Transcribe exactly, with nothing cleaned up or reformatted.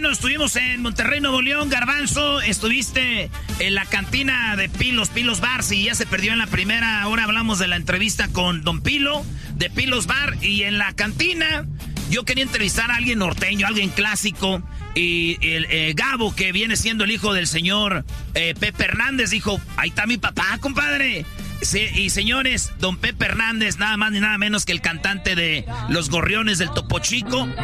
Bueno, estuvimos en Monterrey, Nuevo León. Garbanzo, estuviste en la cantina de Pilos, Pilos Bar. Si ya se perdió en la primera hora, hablamos de la entrevista con Don Pilo, de Pilos Bar. Y en la cantina, yo quería entrevistar a alguien norteño, alguien clásico. Y el eh, Gabo, que viene siendo el hijo del señor eh, Pepe Hernández, dijo, ahí está mi papá, compadre. Sí, y señores, don Pepe Hernández, nada más ni nada menos que el cantante de Los Gorriones del Topo Chico.